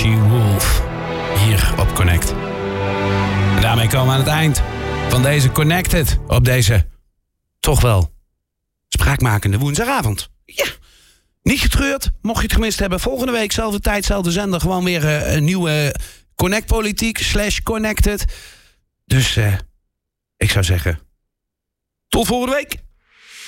She Wolf. Hier op Connect. En daarmee komen we aan het eind van deze Connected. Op deze toch wel spraakmakende woensdagavond. Ja, niet getreurd. Mocht je het gemist hebben, volgende week, zelfde tijd, zelfde zender. Gewoon weer een nieuwe Connect Politiek /Connected. Dus ik zou zeggen, tot volgende week.